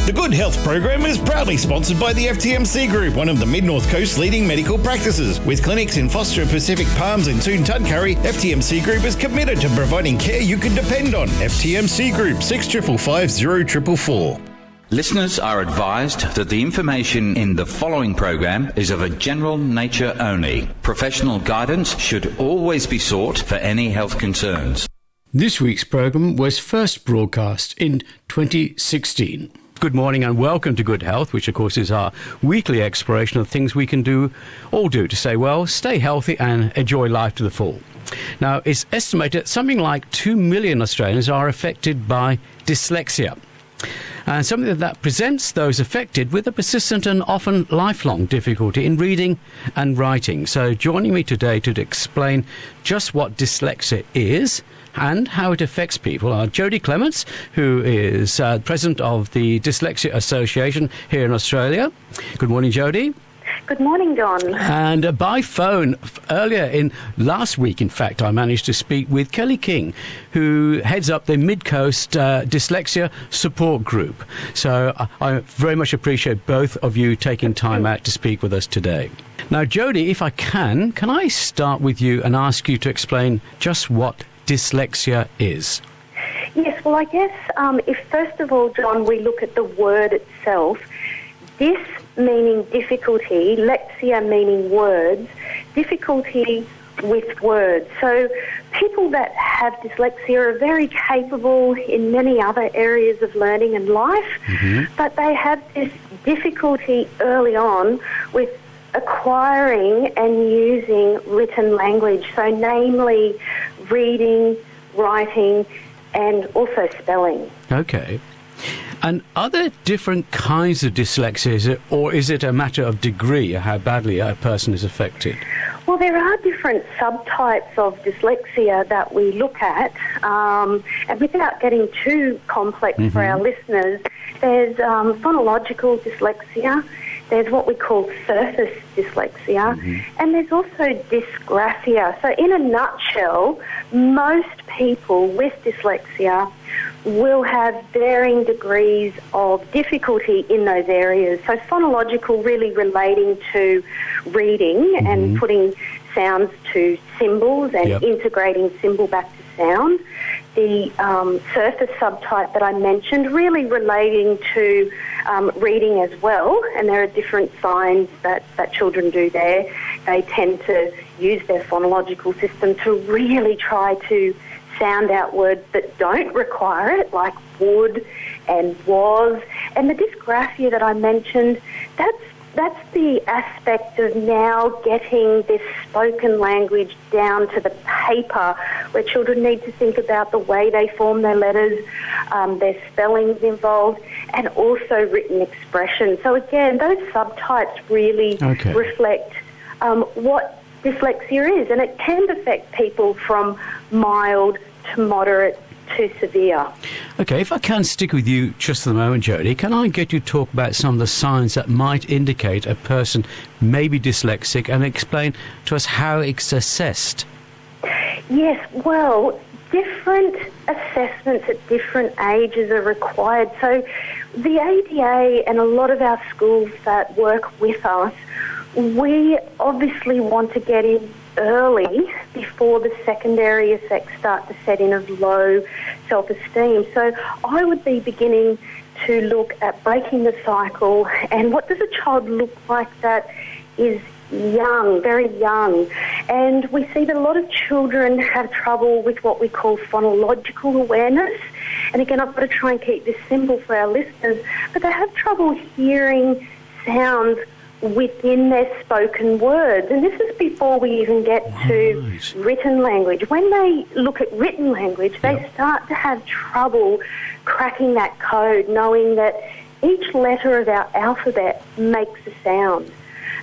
The Good Health program is proudly sponsored by the FTMC Group, one of the Mid-North Coast's leading medical practices. With clinics in Foster, Pacific Palms and soon Tudcurry, FTMC Group is committed to providing care you can depend on. FTMC Group, 6555 0444. Listeners are advised that the information in the following program is of a general nature only. Professional guidance should always be sought for any health concerns. This week's program was first broadcast in 2016. Good morning and welcome to Good Health, which of course is our weekly exploration of things we can all do to stay well, stay healthy and enjoy life to the full. Now, it's estimated that something like 2 million Australians are affected by dyslexia. And something that presents those affected with a persistent and often lifelong difficulty in reading and writing. So joining me today to explain just what dyslexia is and how it affects people are Jodie Clements, who is president of the Dyslexia Association here in Australia. Good morning, Jodie. Good morning, John. And by phone, earlier in last week, in fact, I managed to speak with Kelly King, who heads up the Mid-Coast Dyslexia Support Group. So I very much appreciate both of you taking time out to speak with us today. Now, Jodie, if I can I start with you and ask you to explain just what dyslexia is? Yes, well, I guess if first of all, John, we look at the word itself, dys meaning difficulty, lexia meaning words, difficulty with words. So people that have dyslexia are very capable in many other areas of learning and life, but they have this difficulty early on with acquiring and using written language, so namely reading, writing, and also spelling. Okay. And are there different kinds of dyslexia, or is it a matter of degree, how badly a person is affected? Well, there are different subtypes of dyslexia that we look at, and without getting too complex for our listeners, there's phonological dyslexia, there's what we call surface dyslexia, and there's also dysgraphia. So in a nutshell, most people with dyslexia will have varying degrees of difficulty in those areas. So phonological really relating to reading and putting sounds to symbols and integrating symbol back to sound. The surface subtype that I mentioned really relating to reading as well, and there are different signs that children do there. They tend to use their phonological system to really try to sound out words that don't require it, like would and was. And the dysgraphia that I mentioned, that's the aspect of now getting this spoken language down to the paper, where children need to think about the way they form their letters, their spellings involved, and also written expression. So again, those subtypes really reflect what dyslexia is, and it can affect people from mild to moderate to severe. Okay, if I can stick with you just for the moment, Jodie, can I get you to talk about some of the signs that might indicate a person may be dyslexic and explain to us how it's assessed? Yes, well, different assessments at different ages are required. So the ADA and a lot of our schools that work with us, we obviously want to get in early before the secondary effects start to set in of low self-esteem. So I would be beginning to look at breaking the cycle and what does a child look like that is young, very young. And we see that a lot of children have trouble with what we call phonological awareness. And again, I've got to try and keep this simple for our listeners, but they have trouble hearing sounds within their spoken words. And this is before we even get to written language. When they look at written language, they start to have trouble cracking that code, knowing that each letter of our alphabet makes a sound.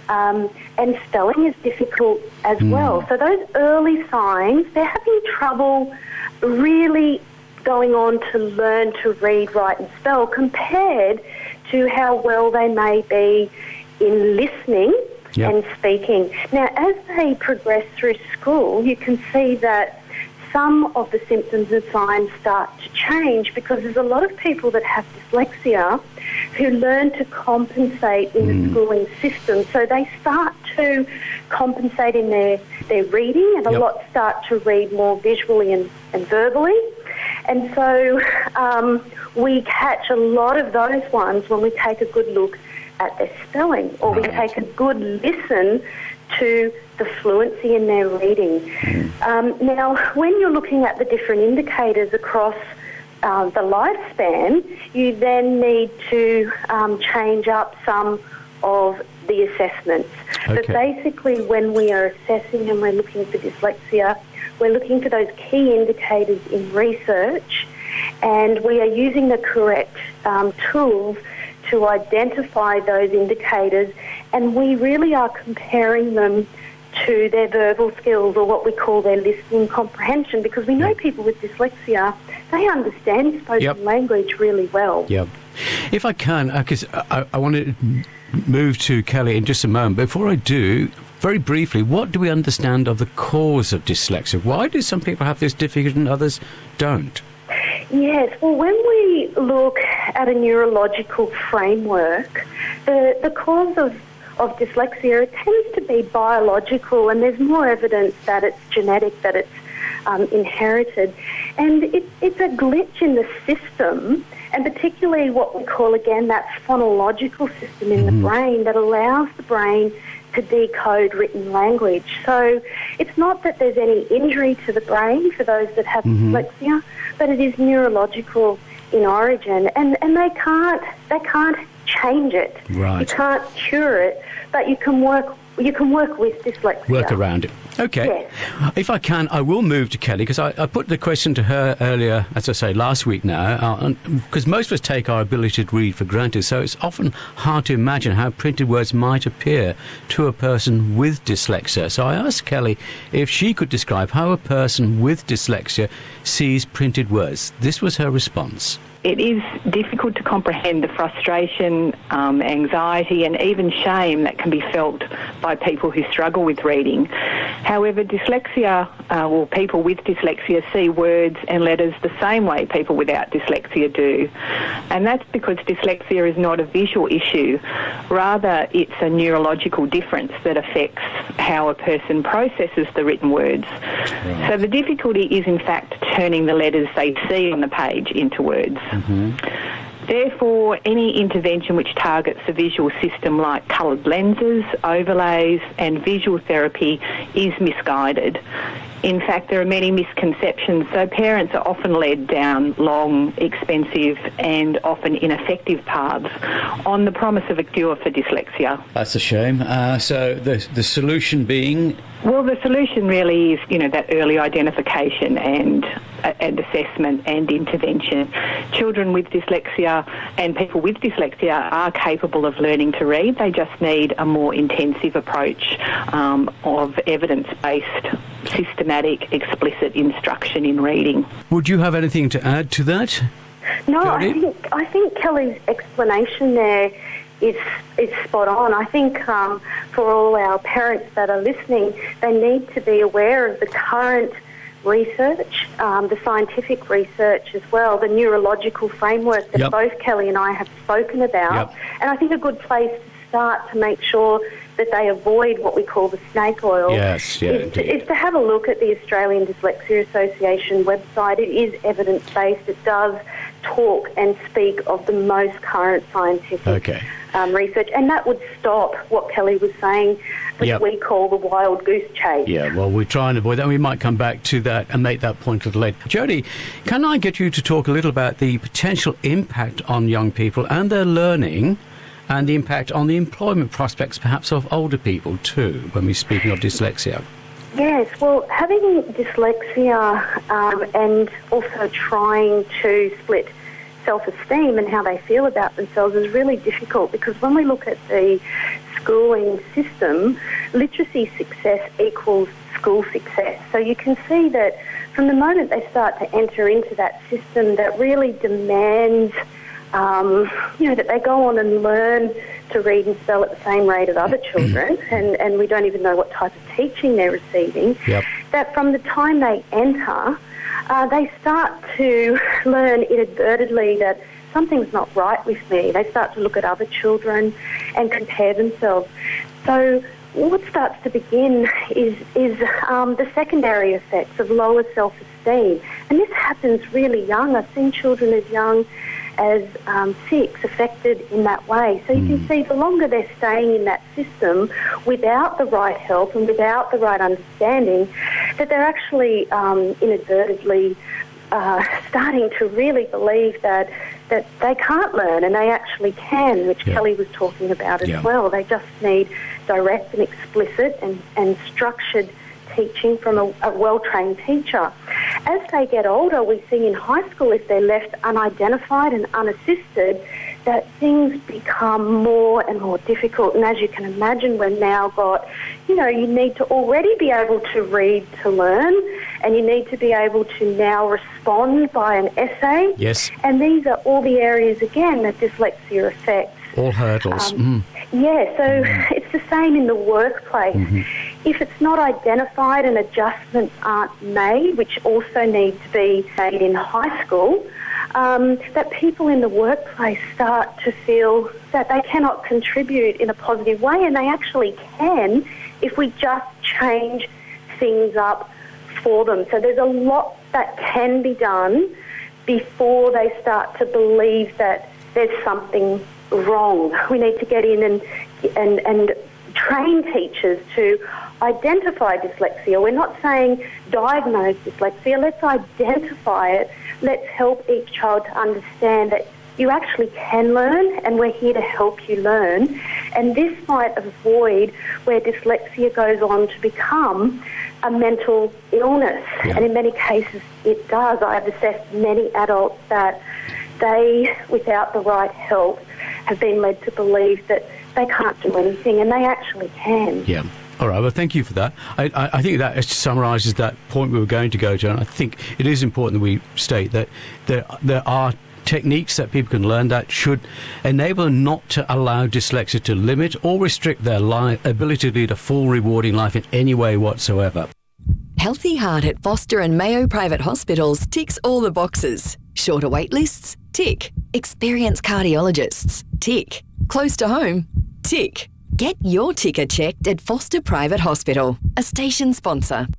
And spelling is difficult as well. So those early signs, they're having trouble really going on to learn to read, write and spell compared to how well they may be in listening and speaking. Now, as they progress through school, you can see that some of the symptoms and signs start to change because there's a lot of people that have dyslexia who learn to compensate in the schooling system. So they start to compensate in their reading, and a lot start to read more visually and verbally. And so we catch a lot of those ones when we take a good look at their spelling, or we take a good listen to the fluency in their reading. Now, when you're looking at the different indicators across the lifespan, you then need to change up some of the assessments. But basically, when we are assessing and we're looking for dyslexia, we're looking for those key indicators in research, and we are using the correct tools to identify those indicators, and we really are comparing them to their verbal skills, or what we call their listening comprehension, because we know people with dyslexia, they understand spoken language really well. If I can, because I want to move to Kelly in just a moment. Before I do, very briefly, what do we understand of the cause of dyslexia? Why do some people have this difficulty and others don't? Yes, well, when we look at a neurological framework, the cause of dyslexia, it tends to be biological, and there's more evidence that it's genetic, that it's inherited. And it's a glitch in the system, and particularly what we call, again, that phonological system in the brain that allows the brain to decode written language. So it's not that there's any injury to the brain for those that have dyslexia, but it is neurological in origin, and they can't change it. Right. You can't cure it, but you can work with dyslexia. Work around it. Okay. Yes. If I can, I will move to Kelly, because I put the question to her earlier, as I say, last week now, because most of us take our ability to read for granted, so it's often hard to imagine how printed words might appear to a person with dyslexia. So I asked Kelly if she could describe how a person with dyslexia sees printed words. This was her response. It is difficult to comprehend the frustration, anxiety and even shame that can be felt by people who struggle with reading. However, dyslexia, or people with dyslexia, see words and letters the same way people without dyslexia do. And that's because dyslexia is not a visual issue. Rather, it's a neurological difference that affects how a person processes the written words. Right. So the difficulty is, in fact, turning the letters they see on the page into words. Therefore, any intervention which targets the visual system, like coloured lenses, overlays and visual therapy, is misguided. In fact, there are many misconceptions, so parents are often led down long, expensive and often ineffective paths on the promise of a cure for dyslexia. That's a shame. So the solution being? Well, the solution really is, that early identification and assessment and intervention. Children with dyslexia and people with dyslexia are capable of learning to read. They just need a more intensive approach of evidence-based, systematic, explicit instruction in reading. Would you have anything to add to that? No, I think Kelly's explanation there is spot on. I think for all our parents that are listening, they need to be aware of the current research, the scientific research as well, the neurological framework that both Kelly and I have spoken about. And I think a good place to start to make sure that they avoid what we call the snake oil is to have a look at the Australian Dyslexia Association website. It is evidence-based. It does talk and speak of the most current scientific research, and that would stop what Kelly was saying, which we call the wild goose chase. Yeah, well, we try and avoid that. We might come back to that and make that point a little later. Jodie, can I get you to talk a little about the potential impact on young people and their learning, and the impact on the employment prospects, perhaps, of older people too, when we're speaking of dyslexia? Yes, well, having dyslexia and also trying to split self-esteem and how they feel about themselves is really difficult, because when we look at the schooling system, literacy success equals school success. So you can see that from the moment they start to enter into that system that really demands that they go on and learn to read and spell at the same rate as other children, and we don't even know what type of teaching they're receiving, that from the time they enter, they start to learn inadvertently that something's not right with me. They start to look at other children and compare themselves. So what starts to begin is the secondary effects of lower self-esteem. And this happens really young. I've seen children as young as 6 affected in that way. So you can see the longer they're staying in that system without the right help and without the right understanding, that they're actually inadvertently starting to really believe that they can't learn, and they actually can, which Kelly was talking about as well. They just need direct and explicit and structured teaching from a well-trained teacher. As they get older, we see in high school, if they're left unidentified and unassisted, that things become more and more difficult. And as you can imagine, we've now got, you need to already be able to read to learn, and you need to be able to now respond by an essay. Yes. And these are all the areas, again, that dyslexia affects. All hurdles. Yeah, so it's the same in the workplace. If it's not identified and adjustments aren't made, which also need to be made in high school, that people in the workplace start to feel that they cannot contribute in a positive way, and they actually can if we just change things up for them. So there's a lot that can be done before they start to believe that there's something wrong. We need to get in and train teachers to identify dyslexia. We're not saying diagnose dyslexia. Let's identify it. Let's help each child to understand that you actually can learn, and we're here to help you learn. And this might avoid where dyslexia goes on to become a mental illness. And in many cases it does. I've assessed many adults that they, without the right help, have been led to believe that they can't do anything, and they actually can. Yeah. All right, well, thank you for that. I think that summarises that point we were going to go to, and I think it is important that we state that there are techniques that people can learn that should enable them not to allow dyslexia to limit or restrict their ability to lead a full, rewarding life in any way whatsoever. Healthy Heart at Foster and Mayo Private Hospitals ticks all the boxes. Shorter wait lists? Tick. Experienced cardiologists? Tick. Close to home? Tick. Get your ticker checked at Foster Private Hospital, a station sponsor.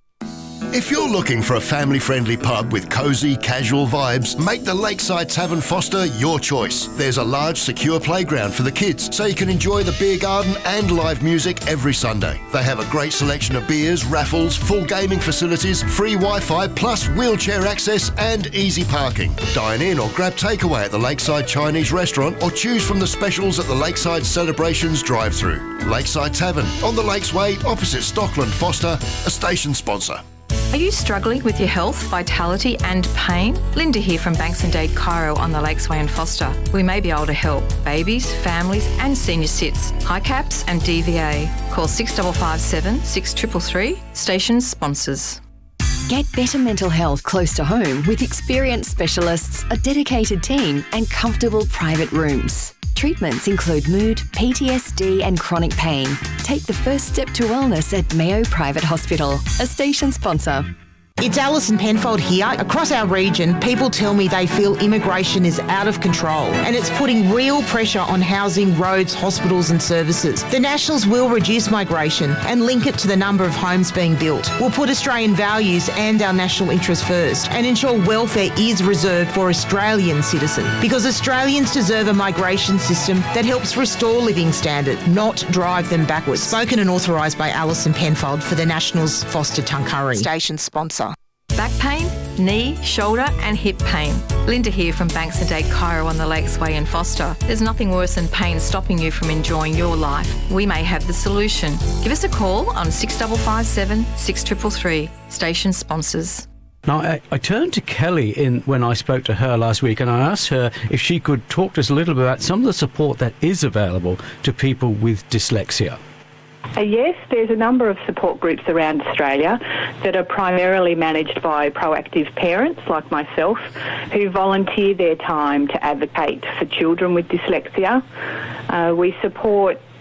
If you're looking for a family-friendly pub with cosy, casual vibes, make the Lakeside Tavern Foster your choice. There's a large, secure playground for the kids, so you can enjoy the beer garden and live music every Sunday. They have a great selection of beers, raffles, full gaming facilities, free Wi-Fi, plus wheelchair access and easy parking. Dine in or grab takeaway at the Lakeside Chinese restaurant, or choose from the specials at the Lakeside Celebrations drive-thru. Lakeside Tavern, on the Lakes Way, opposite Stockland Foster, a station sponsor. Are you struggling with your health, vitality and pain? Linda here from Banks and Dade Chiro on the Lakesway and Foster. We may be able to help babies, families and senior cits, HICAPS and DVA. Call 6557 6333, station sponsors. Get better mental health close to home with experienced specialists, a dedicated team and comfortable private rooms. Treatments include mood, PTSD and chronic pain. Take the first step to wellness at Mayo Private Hospital, a station sponsor. It's Alison Penfold here. Across our region, people tell me they feel immigration is out of control and it's putting real pressure on housing, roads, hospitals and services. The Nationals will reduce migration and link it to the number of homes being built. We'll put Australian values and our national interests first and ensure welfare is reserved for Australian citizens, because Australians deserve a migration system that helps restore living standard, not drive them backwards. Spoken and authorised by Alison Penfold for the Nationals, Foster Tuncurry. Station sponsor. Back pain, knee, shoulder and hip pain. Linda here from Banks and Dade Chiro on the Lakesway in Foster. There's nothing worse than pain stopping you from enjoying your life. We may have the solution. Give us a call on 6557 6333. Station sponsors. Now, I turned to Kelly when I spoke to her last week, and I asked her if she could talk to us a little bit about some of the support that is available to people with dyslexia. Yes, there's a number of support groups around Australia that are primarily managed by proactive parents like myself, who volunteer their time to advocate for children with dyslexia. We support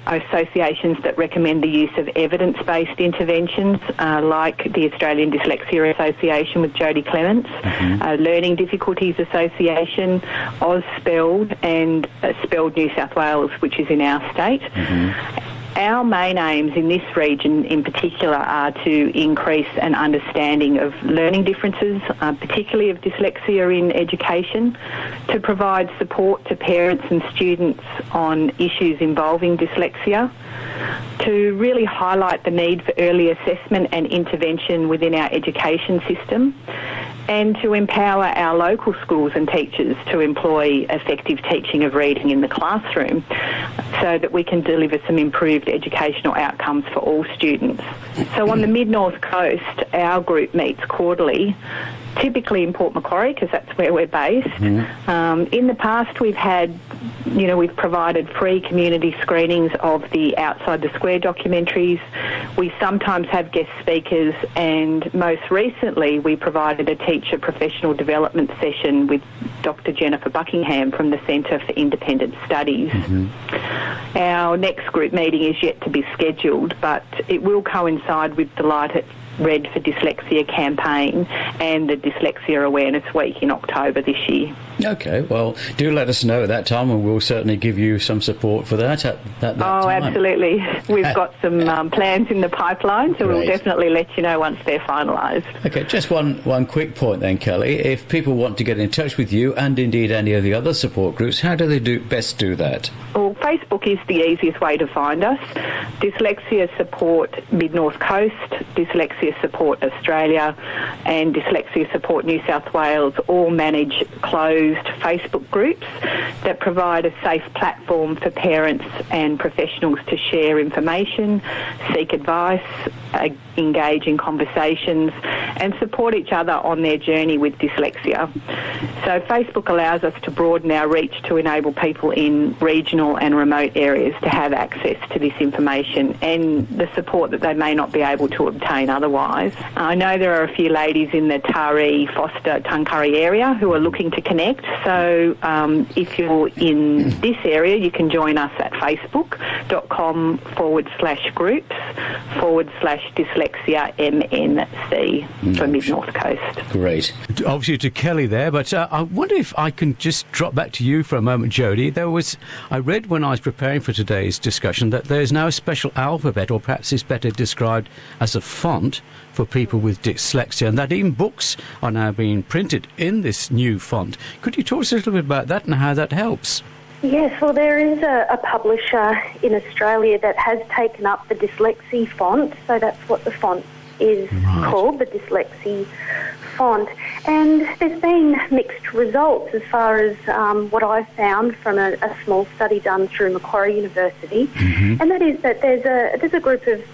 associations that recommend the use of evidence-based interventions, like the Australian Dyslexia Association with Jodie Clements, Learning Difficulties Association, AusSpelled, and Spelled New South Wales, which is in our state. Our main aims in this region in particular are to increase an understanding of learning differences, particularly of dyslexia in education, to provide support to parents and students on issues involving dyslexia, to really highlight the need for early assessment and intervention within our education system, and to empower our local schools and teachers to employ effective teaching of reading in the classroom so that we can deliver some improved educational outcomes for all students. So on the Mid-North Coast, our group meets quarterly, typically in Port Macquarie, because that's where we're based. In the past, we've provided free community screenings of the Outside the Square documentaries. We sometimes have guest speakers, and most recently we provided a teacher professional development session with Dr. Jennifer Buckingham from the Centre for Independent Studies. Our next group meeting is yet to be scheduled, but it will coincide with the Light It Red for Dyslexia campaign and the Dyslexia Awareness Week in October this year. Okay, well, do let us know at that time, and we'll certainly give you some support for that at that time. Oh, absolutely. We've got some plans in the pipeline, so we'll definitely let you know once they're finalised. Okay, just one quick point then, Kelly. If people want to get in touch with you, and indeed any of the other support groups, how do they best do that? Well, Facebook is the easiest way to find us. Dyslexia Support Mid-North Coast, Dyslexia Support Australia, and Dyslexia Support New South Wales all manage closed Facebook groups that provide a safe platform for parents and professionals to share information, seek advice, engage in conversations, and support each other on their journey with dyslexia. So Facebook allows us to broaden our reach to enable people in regional and remote areas to have access to this information and the support that they may not be able to obtain otherwise. I know there are a few ladies in the Taree, Foster, Tuncurry area who are looking to connect. So if you're in this area, you can join us at facebook.com/groups/dyslexia MNC for Mid-North Coast. Great. Obviously to Kelly there, but I wonder if I can just drop back to you for a moment, Jodie. I read when I was preparing for today's discussion that there's now a special alphabet, or perhaps it's better described as a font, for people with dyslexia, and that even books are now being printed in this new font. Could you talk to us a little bit about that and how that helps? Yes, well, there is a publisher in Australia that has taken up the Dyslexia font, so that's what the font is called, the Dyslexia font. And there's been mixed results as far as what I've found from a small study done through Macquarie University, and that is that there's a group of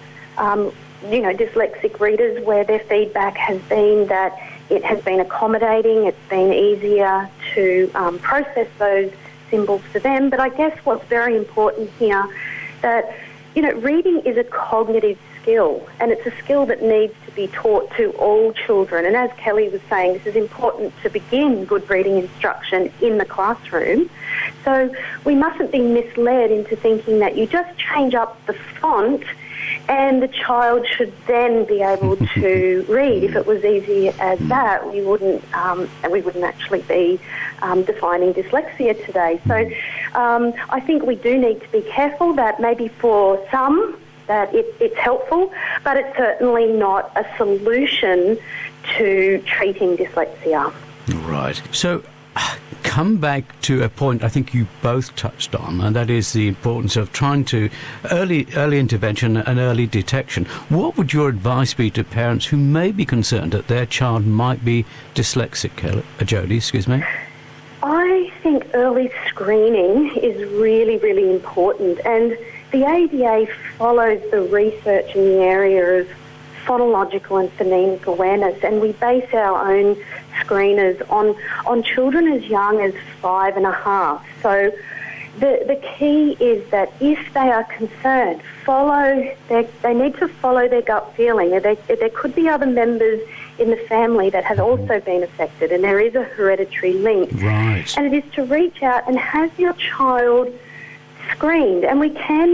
dyslexic readers where their feedback has been that it has been accommodating, it's been easier to process those symbols for them. But I guess what's very important here, that reading is a cognitive skill, and it's a skill that needs to be taught to all children. And as Kelly was saying, this is important to begin good reading instruction in the classroom. So we mustn't be misled into thinking that you just change up the font and the child should then be able to read. If it was easy as that, we wouldn't actually be defining dyslexia today. So I think we do need to be careful that maybe for some that it's helpful, but it's certainly not a solution to treating dyslexia. Right. So come back to a point I think you both touched on, and that is the importance of trying to early intervention and early detection. What would your advice be to parents who may be concerned that their child might be dyslexic, Jodie, excuse me? I think early screening is really, really important, and the ADA follows the research in the area of phonological and phonemic awareness, and we base our own screeners on children as young as 5.5. So the key is that if they are concerned, they need to follow their gut feeling. There could be other members in the family that have also been affected, and there is a hereditary link. Right. And it is to reach out and have your child screened, and we can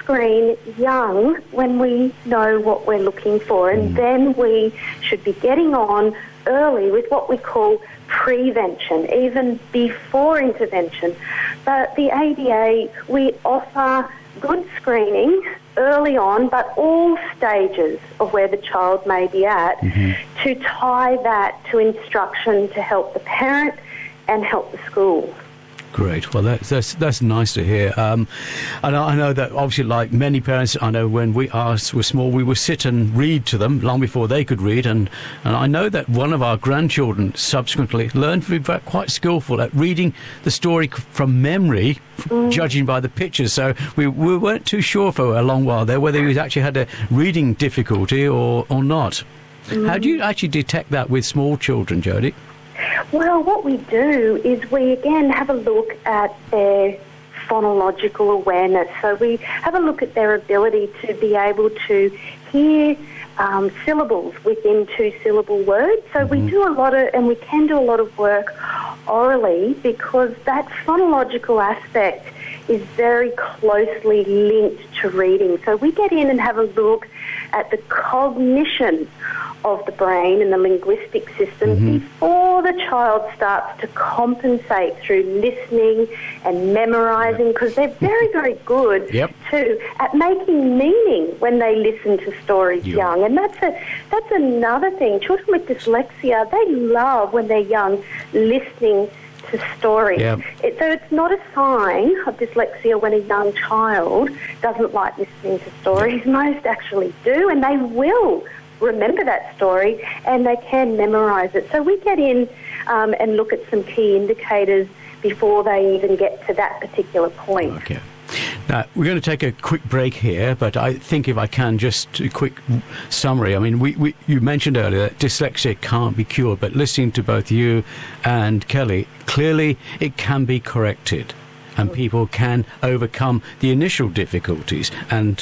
screen young when we know what we're looking for, and then we should be getting on early with what we call prevention, even before intervention. But the ADA, we offer good screening early on, but all stages of where the child may be at, to tie that to instruction to help the parent and help the school. Great. Well, that's nice to hear. And I know that obviously, like many parents, I know when we were small, we would sit and read to them long before they could read. And I know that one of our grandchildren subsequently learned to be quite skillful at reading the story from memory, judging by the pictures. So we weren't too sure for a long while there whether he actually had a reading difficulty or not. How do you actually detect that with small children, Jodie? Well, what we do is we, again, have a look at their phonological awareness. So we have a look at their ability to be able to hear syllables within two-syllable words. So we do a lot of, and we can do a lot of work orally, because that phonological aspect is very closely linked to reading. So we get in and have a look at the cognition of the brain and the linguistic system before the child starts to compensate through listening and memorising, because they're very, very good too at making meaning when they listen to stories young. And that's another thing. Children with dyslexia, they love, when they're young, listening to stories. So it's not a sign of dyslexia when a young child doesn't like listening to stories. Most actually do, and they will remember that story and they can memorise it. So we get in and look at some key indicators before they even get to that particular point. Okay. Now, we're going to take a quick break here, but I think if I can, just a quick summary. I mean, you mentioned earlier that dyslexia can't be cured, but listening to both you and Kelly, clearly it can be corrected and people can overcome the initial difficulties and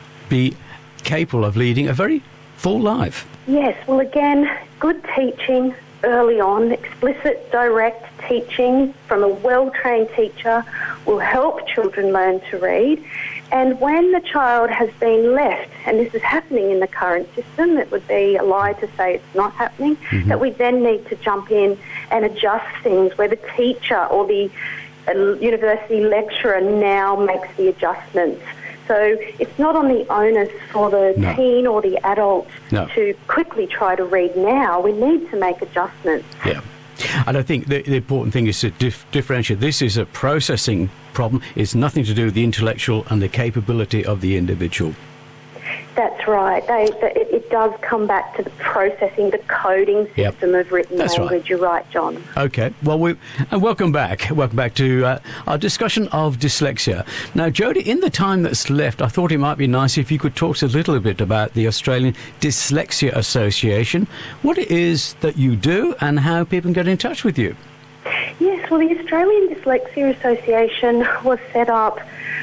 be capable of leading a very full life. Yes, well, again, good teaching early on, explicit, direct teaching from a well-trained teacher will help children learn to read. And when the child has been left, and this is happening in the current system, it would be a lie to say it's not happening, that we then need to jump in and adjust things where the teacher or the university lecturer now makes the adjustments. So it's not on the onus for the teen or the adult to quickly try to read now. We need to make adjustments. Yeah. And I think the important thing is to differentiate. This is a processing problem. It's nothing to do with the intellectual and the capability of the individual. That's right. It does come back to the processing, the coding system of written language. Right. You're right, John. Okay. Well, welcome back. Welcome back to our discussion of dyslexia. Now, Jodie, in the time that's left, I thought it might be nice if you could talk to us a little bit about the Australian Dyslexia Association, what it is that you do and how people can get in touch with you. Yes, well, the Australian Dyslexia Association was set up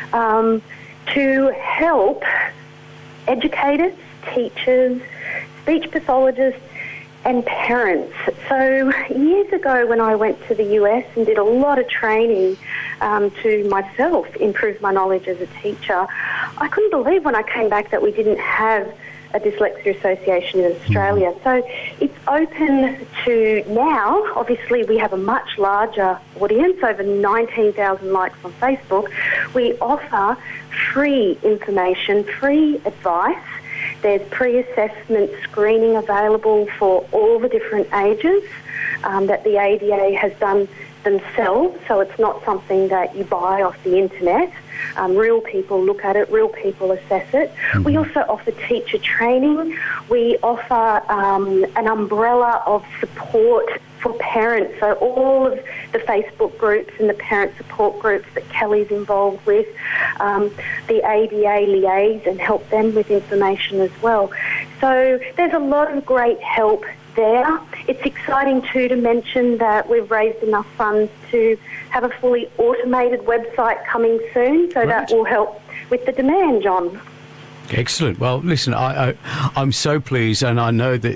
to help educators, teachers, speech pathologists and parents. So years ago when I went to the US and did a lot of training to myself improve my knowledge as a teacher, I couldn't believe when I came back that we didn't have a Dyslexia Association in Australia. So it's open to now. Obviously, we have a much larger audience, over 19,000 likes on Facebook. We offer free information, free advice. There's pre-assessment screening available for all the different ages that the ADA has done themselves, so it's not something that you buy off the internet. Real people look at it, real people assess it. We also offer teacher training. We offer an umbrella of support for parents, so all of the Facebook groups and the parent support groups that Kelly's involved with, the ADA liaise and help them with information as well. So there's a lot of great help there. It's exciting too to mention that we've raised enough funds to have a fully automated website coming soon, so that will help with the demand, John. Excellent. Well, listen, I'm so pleased, and I know that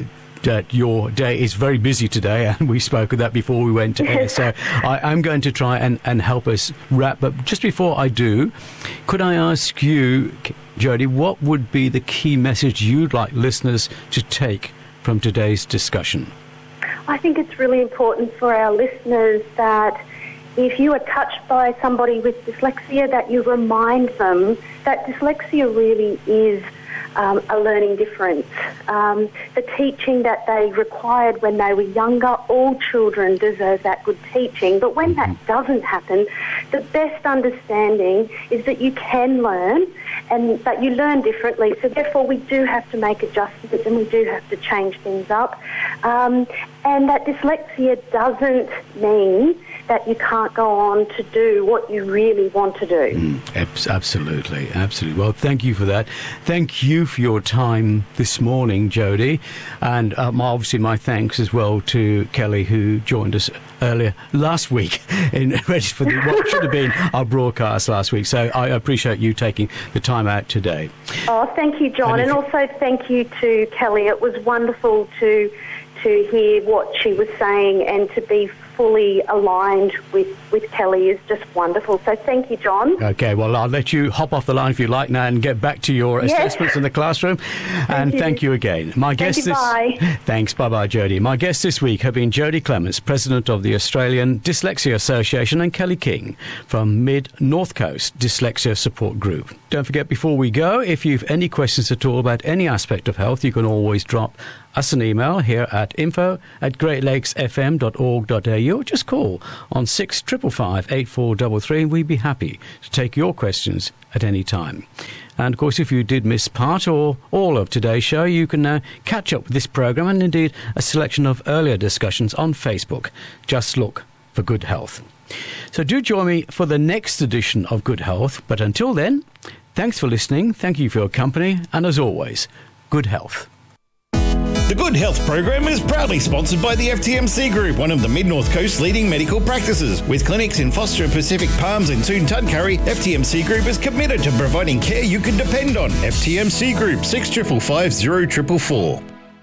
that your day is very busy today, and we spoke of that before we went to air. So I'm going to try and help us wrap. But just before I do, could I ask you, Jodie, what would be the key message you'd like listeners to take from today's discussion? I think it's really important for our listeners that if you are touched by somebody with dyslexia, that you remind them that dyslexia really is a learning difference. The teaching that they required when they were younger, all children deserve that good teaching. But when that doesn't happen, the best understanding is that you can learn and that you learn differently. So therefore we do have to make adjustments and we do have to change things up. And that dyslexia doesn't mean that you can't go on to do what you really want to do. Absolutely. Well, thank you for that. Thank you for your time this morning, Jodie. And obviously my thanks as well to Kelly, who joined us earlier last week ready for what should have been our broadcast last week. So I appreciate you taking the time out today. Oh, thank you, John. And also thank you to Kelly. It was wonderful to hear what she was saying and to be fully aligned with Kelly is just wonderful. So thank you, John. Okay, well, I'll let you hop off the line if you like now and get back to your assessments in the classroom. Thank you again. My guest bye. Thanks. Bye-bye, Jodie. My guests this week have been Jodie Clements, President of the Australian Dyslexia Association, and Kelly King from Mid-North Coast Dyslexia Support Group. Don't forget, before we go, if you've any questions at all about any aspect of health, you can always drop us an email here at info@greatlakesfm.org.au, or just call on 6555 8433 and we'd be happy to take your questions at any time. And of course, if you did miss part or all of today's show, you can now catch up with this programme and indeed a selection of earlier discussions on Facebook. Just look for Good Health. So do join me for the next edition of Good Health. But until then, thanks for listening, thank you for your company, and as always, good health. The Good Health program is proudly sponsored by the FTMC Group, one of the Mid-North Coast leading medical practices. With clinics in Foster and Pacific Palms and Toontuncurry, FTMC Group is committed to providing care you can depend on. FTMC Group, 6555 0444.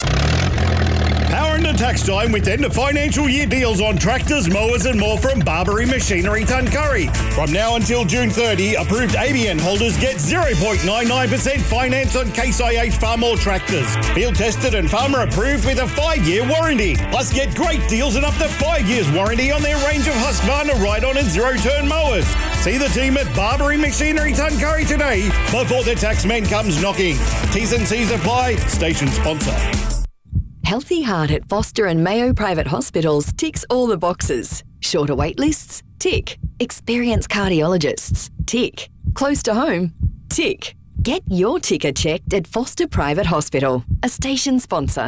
Power into tax time with end of financial year deals on tractors, mowers and more from Barbary Machinery Tuncurry. From now until June 30, approved ABN holders get 0.99% finance on Case IH Farmall tractors. Field tested and farmer approved with a 5-year warranty. Plus get great deals and up to 5 years warranty on their range of Husqvarna ride-on and zero-turn mowers. See the team at Barbary Machinery Tuncurry today before the taxman comes knocking. T's and C's apply. Station sponsor. Healthy Heart at Foster and Mayo Private Hospitals ticks all the boxes. Shorter wait lists? Tick. Experienced cardiologists? Tick. Close to home? Tick. Get your ticker checked at Foster Private Hospital, a station sponsor.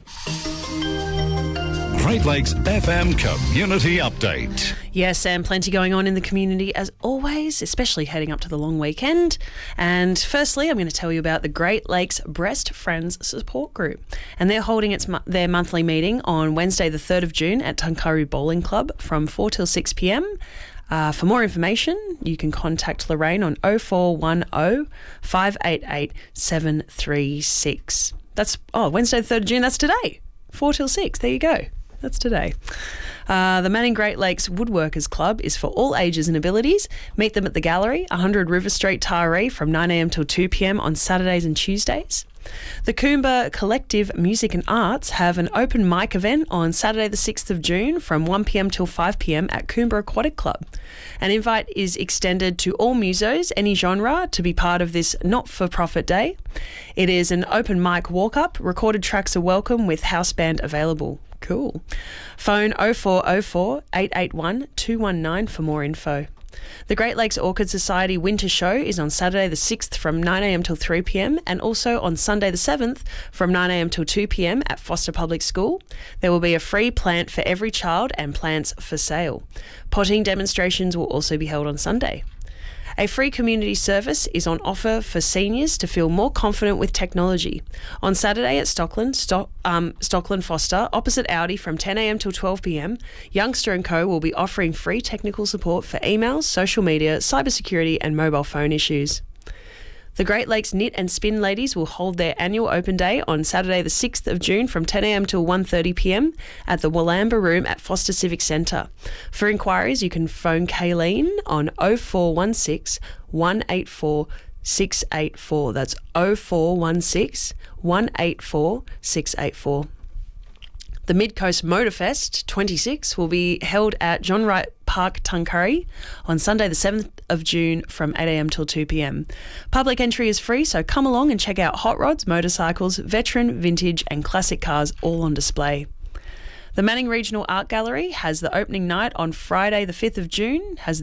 Great Lakes FM Community Update. Yes, and plenty going on in the community as always, especially heading up to the long weekend. And firstly, I'm going to tell you about the Great Lakes Breast Friends Support Group. And they're holding their monthly meeting on Wednesday the 3rd of June at Tuncurry Bowling Club from 4 till 6 p.m. For more information, you can contact Lorraine on 0410 588 736. That's, Wednesday the 3rd of June, that's today. 4 till 6, there you go. That's today. The Manning Great Lakes Woodworkers Club is for all ages and abilities. Meet them at the Gallery, 100 River Street, Taree, from 9am till 2pm on Saturdays and Tuesdays. The Coomba Collective Music and Arts have an open mic event on Saturday the 6th of June from 1pm till 5pm at Coomba Aquatic Club. An invite is extended to all musos, any genre, to be part of this not-for-profit day. It is an open mic walk-up. Recorded tracks are welcome with house band available. Cool. Phone 0404 881 219 for more info. The Great Lakes Orchid Society Winter Show is on Saturday the 6th from 9am till 3pm and also on Sunday the 7th from 9am till 2pm at Foster Public School. There will be a free plant for every child and plants for sale. Potting demonstrations will also be held on Sunday. A free community service is on offer for seniors to feel more confident with technology. On Saturday at Stockland Foster, opposite Audi from 10am till 12pm, Youngster & Co will be offering free technical support for emails, social media, cybersecurity and mobile phone issues. The Great Lakes Knit and Spin Ladies will hold their annual open day on Saturday the 6th of June from 10am till 1:30pm at the Wollamba Room at Foster Civic Centre. For inquiries, you can phone Kayleen on 0416 184 684. That's 0416 184 684. The Mid-Coast Motorfest 26 will be held at John Wright Park, Tuncurry on Sunday the 7th of June from 8am till 2pm. Public entry is free, so come along and check out hot rods, motorcycles, veteran, vintage and classic cars all on display. The Manning Regional Art Gallery has the opening night on Friday the 5th of June, at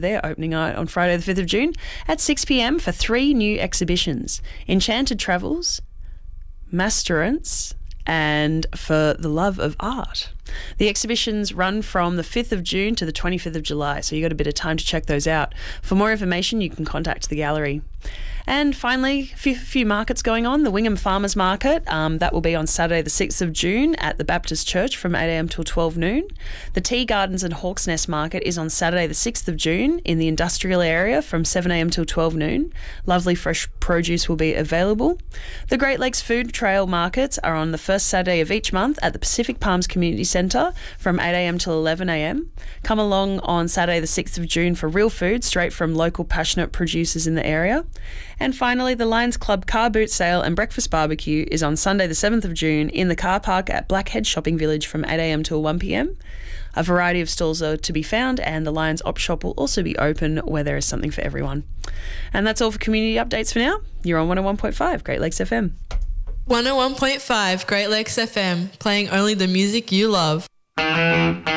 6pm for 3 new exhibitions: Enchanted Travels, Masturance, and For the Love of Art. The exhibitions run from the 5th of June to the 25th of July, so you've got a bit of time to check those out. For more information, you can contact the gallery. And finally, a few markets going on. The Wingham Farmers Market, that will be on Saturday the 6th of June at the Baptist Church from 8am till 12 noon. The Tea Gardens and Hawks Nest Market is on Saturday the 6th of June in the industrial area from 7am till 12 noon. Lovely fresh produce will be available. The Great Lakes Food Trail Markets are on the first Saturday of each month at the Pacific Palms Community Centre from 8am till 11am. Come along on Saturday the 6th of June for real food straight from local passionate producers in the area. And finally, the Lions Club Car Boot Sale and Breakfast Barbecue is on Sunday the 7th of June in the car park at Blackhead Shopping Village from 8am till 1pm. A variety of stalls are to be found, and the Lions Op Shop will also be open where there is something for everyone. And that's all for community updates for now. You're on 101.5 Great Lakes FM. 101.5 Great Lakes FM, playing only the music you love.